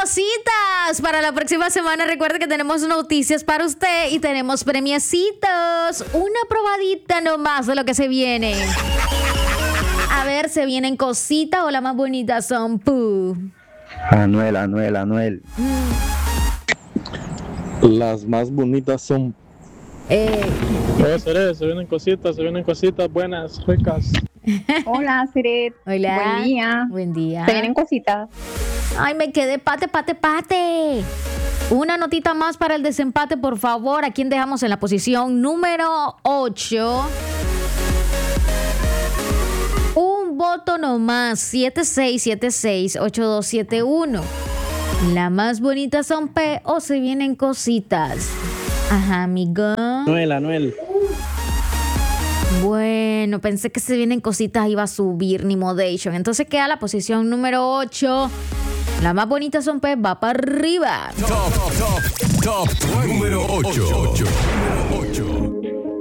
cositas para la próxima semana. Recuerde que tenemos noticias para usted y tenemos premiecitos. Una probadita nomás de lo que se viene. A ver, ¿se vienen cositas o las más bonitas son Pooh? Anuel. Las más bonitas son... Se vienen cositas buenas, ricas. Hola, Siret. Hola. Buen día. Buen día. Se vienen cositas. Ay, me quedé pate. Una notita más para el desempate, por favor. ¿A quién dejamos en la posición número 8? Un voto nomás. 76768271. ¿La más bonita son P o se vienen cositas? Ajá, amigo. Anuel. Bueno, pensé que se vienen cositas, iba a subir ni modation. Entonces queda la posición número 8. La más bonita son P, va para arriba. Top número 8.